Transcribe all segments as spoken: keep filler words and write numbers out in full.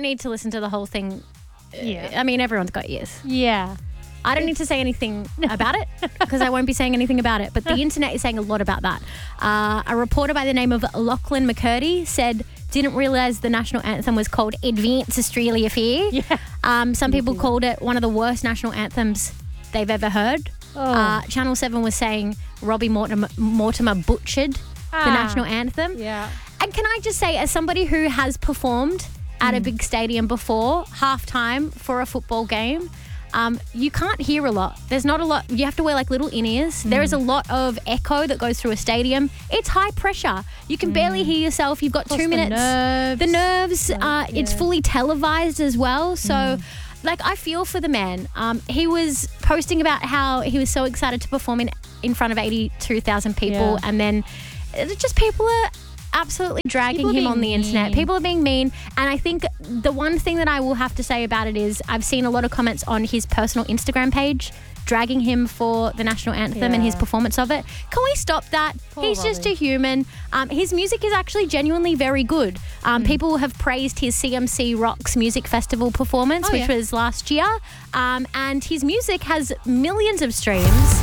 need to listen to the whole thing. Yeah. I mean, everyone's got ears. Yeah. I don't need to say anything about it because I won't be saying anything about it. But the internet is saying a lot about that. Uh, a reporter by the name of Lachlan McCurdy said, didn't realise the national anthem was called Advance Australia Fair. Yeah. Um, some people called it one of the worst national anthems they've ever heard. Oh. Uh, Channel seven was saying Robbie Mortimer, Mortimer butchered Ah. the national anthem. Yeah. And can I just say, as somebody who has performed at a big stadium before, halftime for a football game, um, you can't hear a lot. There's not a lot. You have to wear like little in-ears. There is a lot of echo that goes through a stadium. It's high pressure. You can barely hear yourself. You've got Plus two the minutes. nerves. The nerves. Uh, It's yeah. fully televised as well. So, like, I feel for the man. Um, he was posting about how he was so excited to perform in in front of eighty-two thousand people, Yeah. and then it's just people are absolutely dragging People are him being on the internet. mean. People are being mean. And I think the one thing that I will have to say about it is I've seen a lot of comments on his personal Instagram page dragging him for the national anthem and his Yeah. performance of it. Can we stop that? Poor He's just Robbie. a human. Um, his music is actually genuinely very good. Mm. Um, People have praised his C M C Rocks Music Festival performance, Oh, which yeah. was last year. Um, and his music has millions of streams.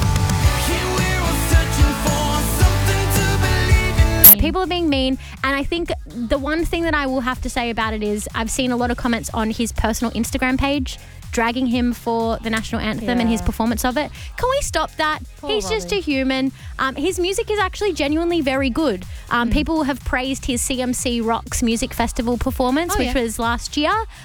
People are being mean. And I think the one thing that I will have to say about it is I've seen a lot of comments on his personal Instagram page dragging him for the national anthem and his Yeah. performance of it. Can we stop that? Poor He's just Robbie. a human. Um, his music is actually genuinely very good. Mm. Um, People have praised his C M C Rocks Music Festival performance, Oh, which yeah. was last year.